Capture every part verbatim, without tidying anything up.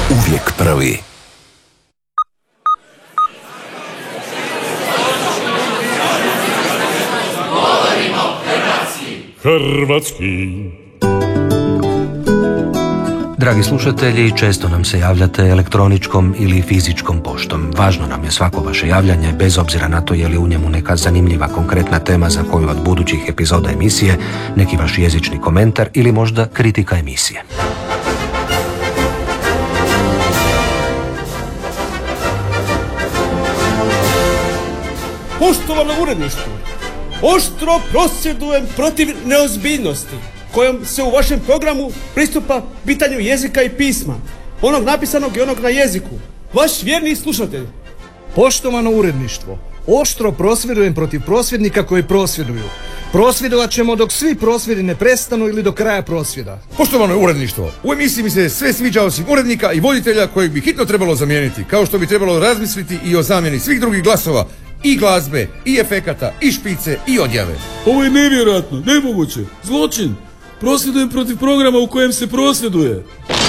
Uvijek prvi. Hrvatski. Dragi slušatelji, često nam se javljate elektroničkom ili fizičkom poštom. Važno nam je svako vaše javljanje, bez obzira na to je li u njemu neka zanimljiva konkretna tema za koju od budućih epizoda emisije, neki vaš jezični komentar ili možda kritika emisije. Poštovano uredništvo, oštro prosvjedujem protiv neozbiljnosti kojom se u vašem programu pristupa pitanju jezika i pisma, onog napisanog i onog na jeziku. Vaš vjerni slušatelj. Poštovano uredništvo, oštro prosvjedujem protiv prosvjednika koji prosvjeduju. Prosvjedovat ćemo dok svi prosvjedi ne prestanu ili do kraja prosvjeda. Poštovano uredništvo, u emisiji mi se sve sviđa osim urednika i voditelja kojeg bi hitno trebalo zamijeniti, kao što bi trebalo razmisliti i o zamjeni svih drugih glasova, i glazbe, i efekata, i špice, i odjave. Ovo je nevjerojatno, nemoguće, zločin. Prosvjedujem protiv programa u kojem se prosvjeduje.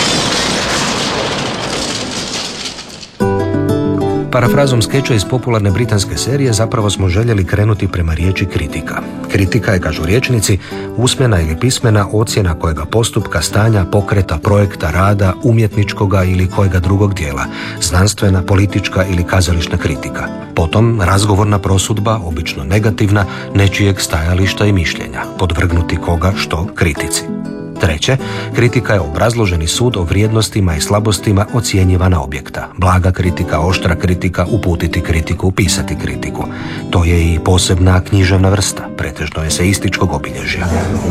Parafrazom skeča iz popularne britanske serije zapravo smo željeli krenuti prema riječi kritika. Kritika je, kažu rječnici, usmena ili pismena ocjena kojega postupka, stanja, pokreta, projekta, rada, umjetničkoga ili kojega drugog dijela, znanstvena, politička ili kazališna kritika. Potom razgovorna prosudba, obično negativna, nečijeg stajališta i mišljenja, podvrgnuti koga što kritici. Treće, kritika je obrazloženi sud o vrijednostima i slabostima ocjenjivana objekta. Blaga kritika, oštra kritika, uputiti kritiku, pisati kritiku. To je i posebna književna vrsta, pretežno eseističkog obilježja.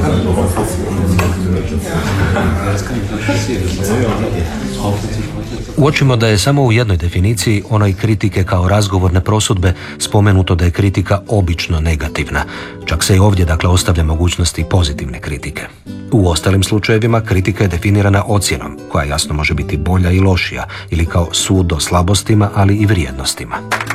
Uočimo da je samo u jednoj definiciji, onoj kritike kao razgovorne prosudbe, spomenuto da je kritika obično negativna. Čak se i ovdje dakle ostavlja mogućnosti pozitivne kritike. U ostalim slučajevima kritika je definirana ocjenom, koja jasno može biti bolja i lošija, ili kao sud o slabostima, ali i vrijednostima.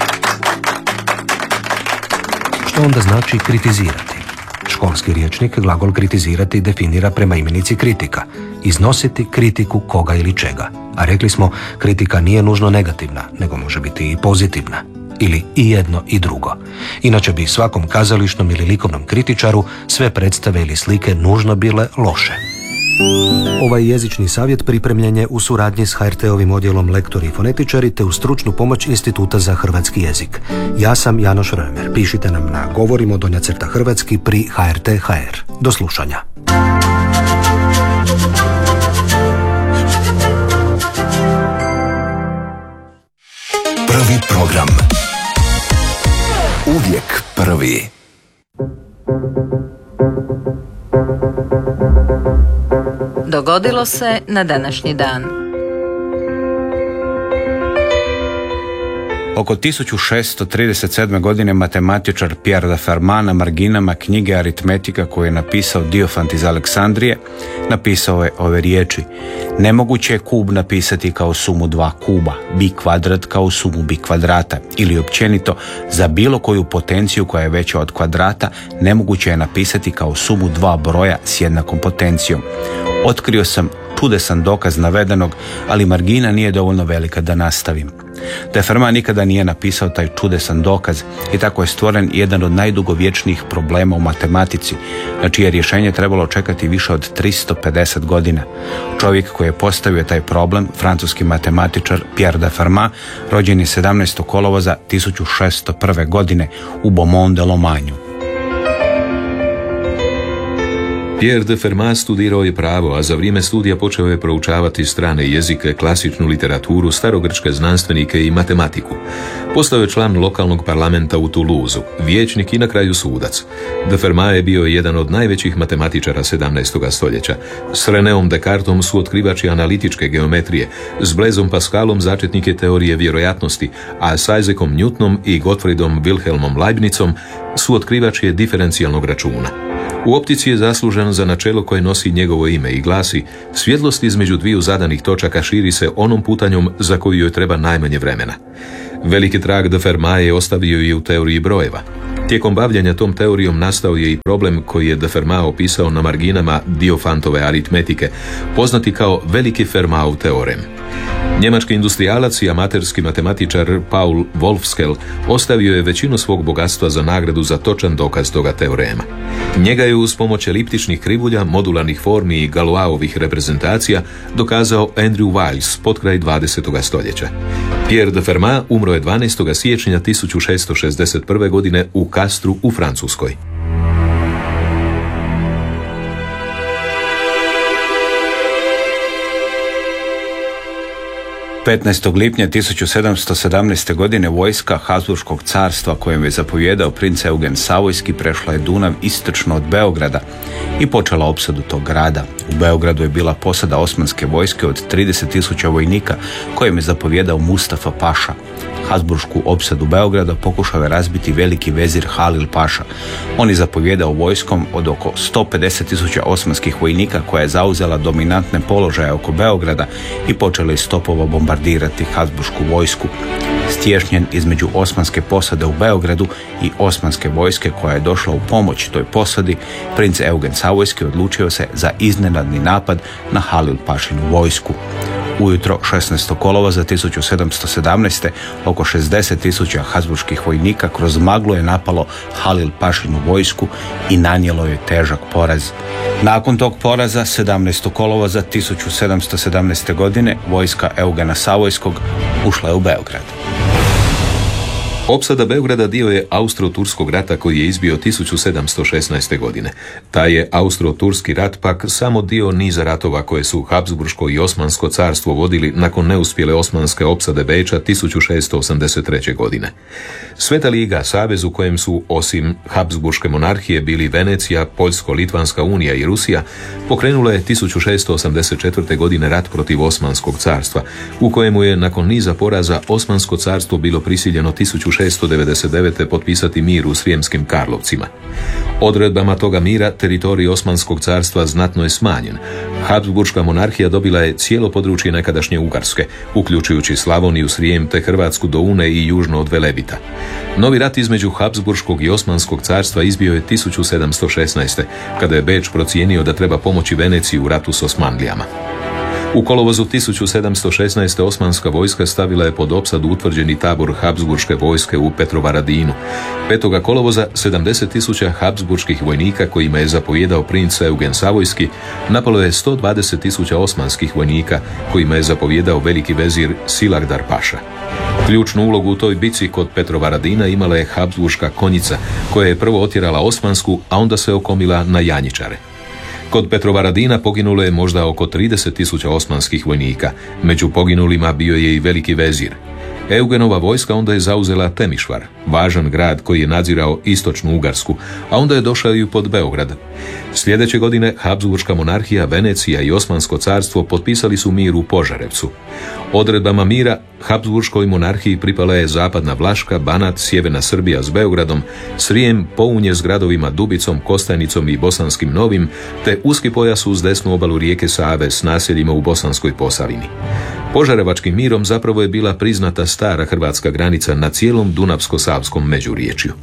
Što onda znači kritizirati? Školski rječnik glagol kritizirati definira prema imenici kritika, iznositi kritiku koga ili čega. A rekli smo, kritika nije nužno negativna, nego može biti i pozitivna. Ili i jedno i drugo. Inače bi svakom kazališnom ili likovnom kritičaru sve predstave ili slike nužno bile loše. Ovaj jezični savjet pripremljen je u suradnji s H R T-ovim odjelom lektori i fonetičari te u stručnu pomoć Instituta za hrvatski jezik. Ja sam Janoš Römer. Pišite nam na govorimo donja crta hrvatski pri H R T točka H R. Do slušanja. Prvi program. Uvijek prvi. Dogodilo se na današnji dan. Oko tisuću šesto trideset sedme. godine matematičar Pierre de Fermat na marginama knjige Aritmetika koju je napisao Diofant iz Aleksandrije, napisao je ove riječi: nemoguće je kub napisati kao sumu dva kuba, bi kvadrat kao sumu bi kvadrata, ili općenito, za bilo koju potenciju koja je veća od kvadrata, nemoguće je napisati kao sumu dva broja s jednakom potencijom. Otkrio sam čudesan dokaz navedenog, ali margina nije dovoljno velika da nastavim. De Fermat nikada nije napisao taj čudesan dokaz i tako je stvoren jedan od najdugovječnijih problema u matematici, na čije rješenje trebalo čekati više od tristo pedeset godina. Čovjek koji je postavio taj problem, francuski matematičar Pierre de Fermat, rođen je sedamnaestog kolovoza tisuću šesto prve. godine u Beaumont-de-Lomagnu. Pierre de Fermat studirao je pravo, a za vrijeme studija počeo je proučavati strane jezike, klasičnu literaturu, starogrčke znanstvenike i matematiku. Postao je član lokalnog parlamenta u Toulouseu, vijećnik i na kraju sudac. De Fermat je bio jedan od najvećih matematičara sedamnaestog stoljeća. S Renéom Descartesom su otkrivači analitičke geometrije, s Blaisem Pascalom začetnike teorije vjerojatnosti, a s Isaacom Newtonom i Gottfriedom Wilhelmom Leibnicom su otkrivači diferencijalnog računa. U optici je zaslužen za načelo koje nosi njegovo ime i glasi: svjetlost između dviju zadanih točaka širi se onom putanjom za koju joj treba najmanje vremena. Veliki trag de Fermat je ostavio i u teoriji brojeva. Tijekom bavljenja tom teorijom nastao je i problem koji je de Fermat opisao na marginama Diofantove aritmetike, poznati kao veliki Fermatov teorem. Njemački industrijalac i amaterski matematičar Paul Wolfskel ostavio je većinu svog bogatstva za nagradu za točan dokaz toga teorema. Njega je uz pomoć eliptičnih krivulja, modularnih formi i Galoisovih reprezentacija dokazao Andrew Wiles potkraj dvadesetog stoljeća. Pierre de Fermat umro je dvanaestog siječnja tisuću šessto šezdeset prve. godine u Castru u Francuskoj. petnaestog lipnja tisuću sedamsto sedamnaeste. godine vojska Habsburškog carstva kojem je zapovjedao princ Eugen Savojski prešla je Dunav istočno od Beograda i počela opsadu tog grada. U Beogradu je bila posada osmanske vojske od trideset tisuća vojnika kojem je zapovjedao Mustafa Paša. Habsburšku opsadu Beograda pokušao je razbiti veliki vezir Halil Paša. On je zapovjedao vojskom od oko sto pedeset tisuća osmanskih vojnika koja je zauzela dominantne položaje oko Beograda i počela iz topova bombardirati Habsburšku vojsku. Stješnjen između osmanske posade u Beogradu i osmanske vojske koja je došla u pomoć toj posadi, princ Eugen Savojski odlučio se za iznenadni napad na Halil Pašinu vojsku. Ujutro šesnaestog kolovoza tisuću sedamsto sedamnaeste. oko šezdeset tisuća habsburških vojnika kroz maglu je napalo Halil Pašinu vojsku i nanijelo je težak poraz. Nakon tog poraza sedamnaestog kolovoza tisuću sedamsto sedamnaeste. godine vojska Eugena Savojskog ušla je u Beograd. Opsada Beograda dio je Austro-Turskog rata koji je izbio tisuću sedamsto šesnaeste. godine. Taj je Austro-Turski rat pak samo dio niza ratova koje su Habsburško i Osmansko carstvo vodili nakon neuspjele osmanske opsade Beča tisuću šessto osamdeset treće. godine. Sveta liga, savez u kojem su osim Habsburške monarhije bili Venecija, Poljsko-Litvanska unija i Rusija, pokrenula je tisuću šessto osamdeset četvrte. godine rat protiv Osmanskog carstva, u kojemu je nakon niza poraza Osmansko carstvo bilo prisiljeno tisuću šessto devedeset devete. potpisati mir u Srijemskim Karlovcima. Odredbama toga mira teritorij Osmanskog carstva znatno je smanjen. Habsburška monarhija dobila je cijelo područje nekadašnje Ugarske, uključujući Slavoniju, Srijem te Hrvatsku do Une i južno od Velebita. Novi rat između Habsburškog i Osmanskog carstva izbio je tisuću sedamsto šesnaeste. kada je Beč procijenio da treba pomoći Veneciji u ratu s Osmanlijama. U kolovozu tisuću sedamsto šesnaeste. osmanska vojska stavila je pod opsadu utvrđeni tabor Habsburške vojske u Petrovaradinu. Petoga kolovoza sedamdeset tisuća Habsburških vojnika kojima je zapovjedao princ Eugen Savojski napalo je sto dvadeset tisuća osmanskih vojnika kojima je zapovjedao veliki vezir Silagdar Paša. Ključnu ulogu u toj bici kod Petrovaradina imala je Habsburška konjica koja je prvo otjerala osmansku, a onda se okomila na janjičare. Kod Petrovaradina poginulo je možda oko trideset tisuća osmanskih vojnika. Među poginulima bio je i veliki vezir. Eugenova vojska onda je zauzela Temišvar, važan grad koji je nadzirao istočnu Ugarsku, a onda je došao i pod Beograd. Sljedeće godine Habsburška monarhija, Venecija i Osmansko carstvo potpisali su mir u Požarevcu. Odredbama mira Habsburškoj monarhiji pripala je zapadna Vlaška, Banat, sjeverna Srbija s Beogradom, Srijem, Pounje s gradovima Dubicom, Kostajnicom i Bosanskim Novim, te uski pojas uz desnu obalu rijeke Save s naseljima u Bosanskoj Posavini. Požarevačkim mirom zapravo je bila priznata stara hrvatska granica na cijelom Dunavsko-Savskom međuriječju.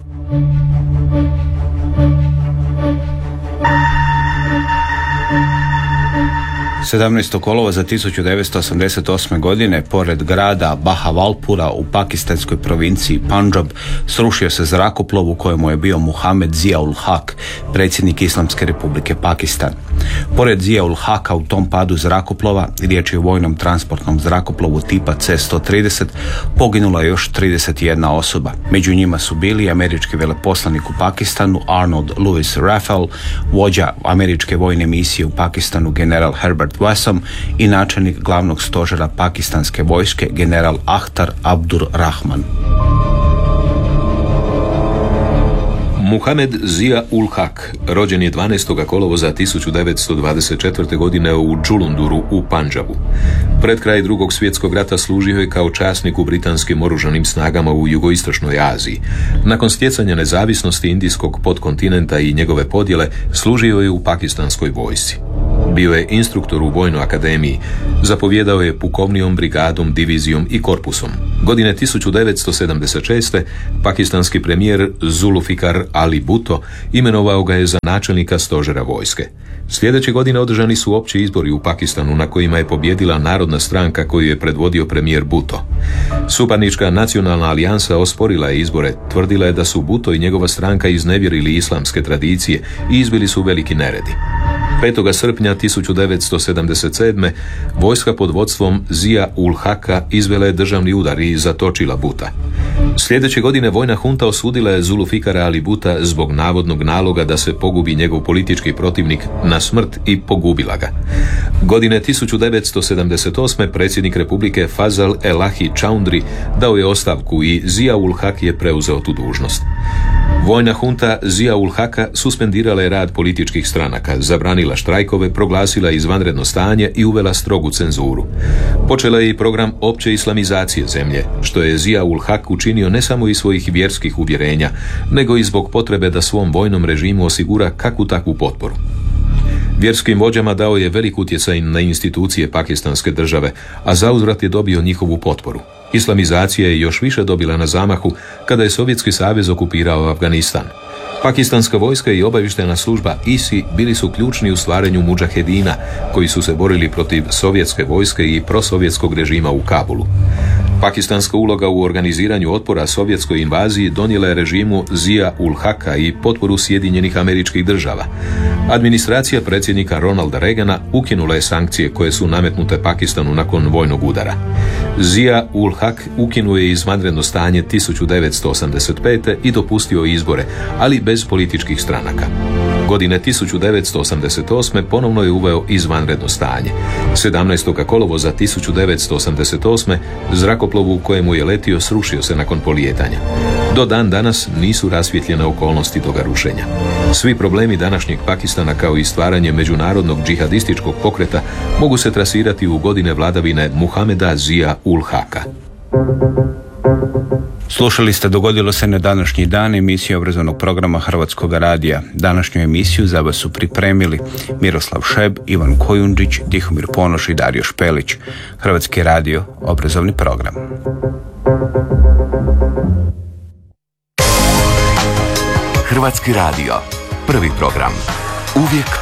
sedamnaestog kolovoza tisuću devetsto osamdeset osme. godine pored grada Bahavalpura u pakistanskoj provinciji Pandžab srušio se zrakoplov u kojemu je bio Muhamed Zia-ul Haq, predsjednik Islamske republike Pakistan. Pored Zia-ul Haqa u tom padu zrakoplova, riječ je o vojnom transportnom zrakoplovu tipa C sto trideset, poginula je još trideset jedna osoba. Među njima su bili američki veleposlanik u Pakistanu Arnold Lewis Raphael, vođa američke vojne misije u Pakistanu general Herbert Wesson i načelnik glavnog stožera pakistanske vojske general Ahtar Abdur Rahman. Muhamed Zia-ul Haq rođen je dvanaestog kolovoza tisuću devetsto dvadeset četvrte. godine u Džulunduru u Pandžabu. Pred kraj drugog svjetskog rata služio je kao časnik u britanskim oružanim snagama u jugoistočnoj Aziji. Nakon stjecanja nezavisnosti indijskog podkontinenta i njegove podjele služio je u pakistanskoj vojsci. Bio je instruktor u Vojnoj akademiji. Zapovjedao je pukovnijom, brigadom, divizijom i korpusom. Godine tisuću devetsto sedamdeset šeste. pakistanski premijer Zulfikar Ali Bhutto imenovao ga je za načelnika stožera vojske. Sljedeće godine održani su opći izbori u Pakistanu na kojima je pobjedila Narodna stranka koju je predvodio premijer Bhutto. Suparnička nacionalna alijansa osporila je izbore, tvrdila je da su Bhutto i njegova stranka iznevjerili islamske tradicije i izbili su veliki neredi. petog srpnja tisuću devetsto sedamdeset sedme. vojska pod vodstvom Zia ul Haka izvela je državni udar i zatočila Bhutta. Sljedeće godine vojna hunta osudila je Zulfikara Ali Bhutta zbog navodnog naloga da se pogubi njegov politički protivnik na smrt i pogubila ga. Godine tisuću devetsto sedamdeset osme. predsjednik Republike Fazal Elahi Chaudhry dao je ostavku i Zia ul Hak je preuzeo tu dužnost. Vojna hunta Zia ul Haka suspendirala je rad političkih stranaka, zabranila štrajkove, proglasila izvanredno stanje i uvela strogu cenzuru. Počela je i program opće islamizacije zemlje, što je Zia ul Hak učinio ne samo iz svojih vjerskih uvjerenja, nego i zbog potrebe da svom vojnom režimu osigura kakvu takvu potporu. Vjerskim vođama dao je velik utjecaj na institucije pakistanske države, a zauzvrat je dobio njihovu potporu. Islamizacija je još više dobila na zamahu kada je Sovjetski savez okupirao Afganistan. Pakistanska vojska i obavještajna služba I S I bili su ključni u stvaranju mudžahedina koji su se borili protiv sovjetske vojske i prosovjetskog režima u Kabulu. Pakistanska uloga u organiziranju otpora sovjetskoj invaziji donijela je režimu Zia ul Haka i potporu Sjedinjenih Američkih Država. Administracija predsjednika Ronalda Reagana ukinula je sankcije koje su nametnute Pakistanu nakon vojnog udara. Zia ul Hak ukinuo je izvanredno stanje tisuću devetsto osamdeset pete. i dopustio izbore, ali bez političkih stranaka. Godine tisuću devetsto osamdeset osme. ponovno je uveo izvanredno stanje. sedamnaestog kolovoza tisuću devetsto osamdeset osme. zrakoplovu u kojemu je letio srušio se nakon polijetanja. Do dan danas nisu rasvjetljene okolnosti toga rušenja. Svi problemi današnjeg Pakistana kao i stvaranje međunarodnog džihadističkog pokreta mogu se trasirati u godine vladavine Muhameda Zia ul Haka. Slušali ste Dogodilo se na današnji dan, emisiju obrazovnog programa Hrvatskog radija. Današnju emisiju za vas su pripremili Miroslav Šeb, Ivan Kojundžić, Tihomir Ponoš i Dario Špelić. Hrvatski radio, obrazovni program. Hrvatski radio, prvi program. Uvijek